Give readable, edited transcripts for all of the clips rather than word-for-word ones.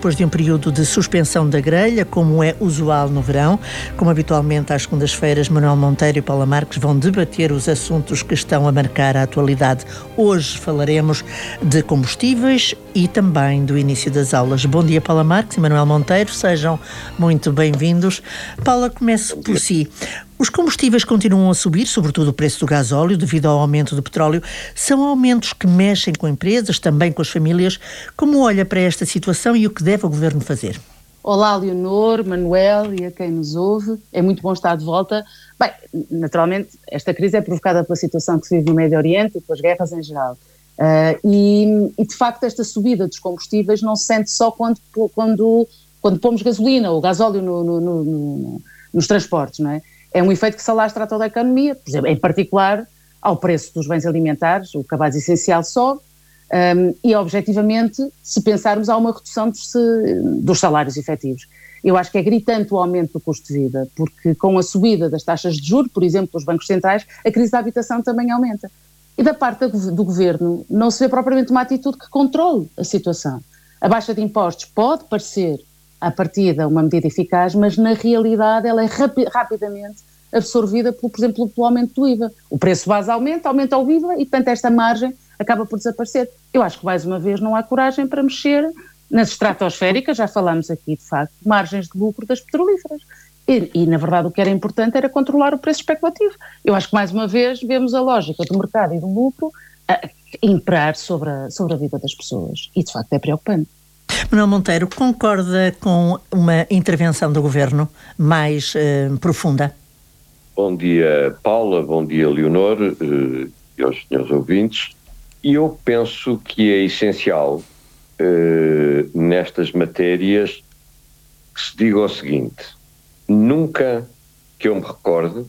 depois de um período de suspensão da grelha, como é usual no verão. Como habitualmente, às segundas-feiras, Manuel Monteiro e Paula Marques vão debater os assuntos que estão a marcar a atualidade. Hoje falaremos de combustíveis e também do início das aulas. Bom dia, Paula Marques e Manuel Monteiro, sejam muito bem-vindos. Paula, começo por si. Os combustíveis continuam a subir, sobretudo o preço do gasóleo, devido ao aumento do petróleo. São aumentos que mexem com empresas, também com as famílias. Como olha para esta situação e o que deve o Governo fazer? Olá, Leonor, Manuel e a quem nos ouve. É muito bom estar de volta. Bem, naturalmente, esta crise é provocada pela situação que se vive no Médio Oriente e pelas guerras em geral. E de facto, esta subida dos combustíveis não se sente só quando pomos gasolina ou gasóleo nos transportes, não é? É um efeito que se alastra a toda a economia, por exemplo, em particular ao preço dos bens alimentares, o cabaz essencial sobe, e objetivamente, se pensarmos, há uma redução dos salários efetivos. Eu acho que é gritante o aumento do custo de vida, porque com a subida das taxas de juros, por exemplo, dos bancos centrais, a crise da habitação também aumenta. E da parte do Governo não se vê propriamente uma atitude que controle a situação. A baixa de impostos pode parecer à partida uma medida eficaz, mas na realidade ela é rapidamente absorvida, por exemplo, pelo aumento do IVA. O preço base aumenta o IVA e, portanto, esta margem acaba por desaparecer. Eu acho que, mais uma vez, não há coragem para mexer nas estratosféricas, já falámos aqui, de facto, margens de lucro das petrolíferas. E, na verdade, o que era importante era controlar o preço especulativo. Eu acho que, mais uma vez, vemos a lógica do mercado e do lucro imperar sobre a vida das pessoas. E, de facto, é preocupante. Manuel Monteiro, concorda com uma intervenção do Governo mais profunda? Bom dia, Paula, bom dia, Leonor, e aos senhores ouvintes. E eu penso que é essencial, nestas matérias, que se diga o seguinte: nunca que eu me recorde,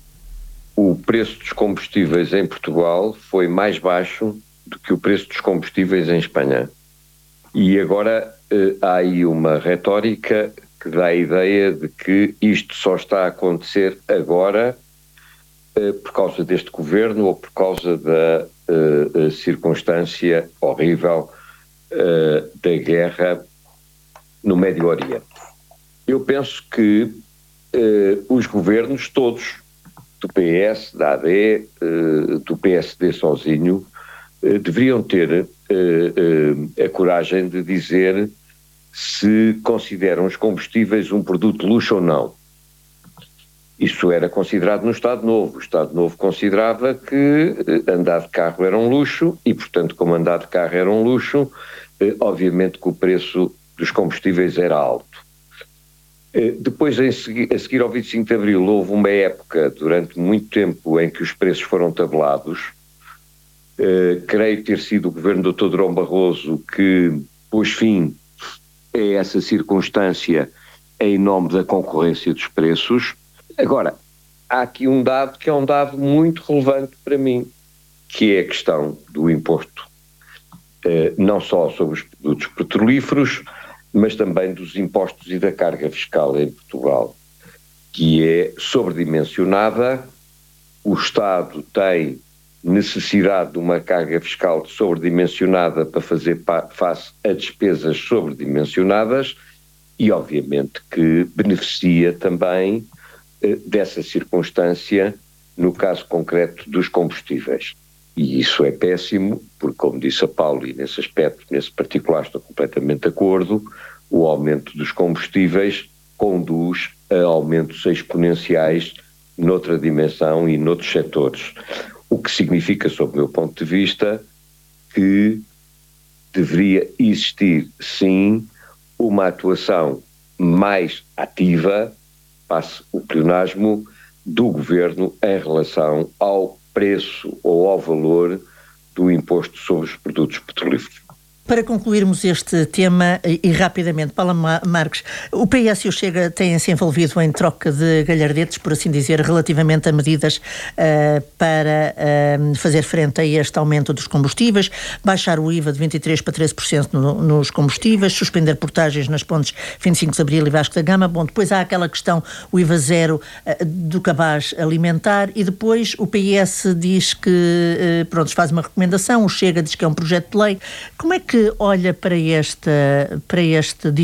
o preço dos combustíveis em Portugal foi mais baixo do que o preço dos combustíveis em Espanha. E agora há aí uma retórica que dá a ideia de que isto só está a acontecer agora por causa deste governo ou por causa da circunstância horrível da guerra no Médio Oriente. Eu penso que os governos todos, do PS, da AD, do PSD sozinho, deveriam ter a coragem de dizer se consideram os combustíveis um produto de luxo ou não. Isso era considerado no Estado Novo. O Estado Novo considerava que andar de carro era um luxo e, portanto, como andar de carro era um luxo, obviamente que o preço dos combustíveis era alto. Depois, a seguir ao 25 de Abril, houve uma época, durante muito tempo, em que os preços foram tabelados. Creio ter sido o governo do Dr. Durão Barroso que pôs fim a essa circunstância em nome da concorrência dos preços. Agora, há aqui um dado que é um dado muito relevante para mim, que é a questão do imposto, não só sobre os produtos petrolíferos, mas também dos impostos e da carga fiscal em Portugal, que é sobredimensionada. O Estado tem necessidade de uma carga fiscal sobredimensionada para fazer face a despesas sobredimensionadas e, obviamente, que beneficia também dessa circunstância no caso concreto dos combustíveis. E isso é péssimo, porque, como disse a Paula, e nesse aspecto, nesse particular, estou completamente de acordo, o aumento dos combustíveis conduz a aumentos exponenciais noutra dimensão e noutros setores. O que significa, sob o meu ponto de vista, que deveria existir, sim, uma atuação mais ativa, passe o pleonasmo, do Governo em relação ao preço ou ao valor do imposto sobre os produtos petrolíferos. Para concluirmos este tema, e rapidamente, Paula Marques, o PS e o Chega têm-se envolvido em troca de galhardetes, por assim dizer, relativamente a medidas para fazer frente a este aumento dos combustíveis, baixar o IVA de 23% para 13% nos combustíveis, suspender portagens nas pontes 25 de Abril e Vasco da Gama. Bom, depois há aquela questão, o IVA zero do cabaz alimentar, e depois o PS diz que, faz uma recomendação, o Chega diz que é um projeto de lei. Como é que olha para este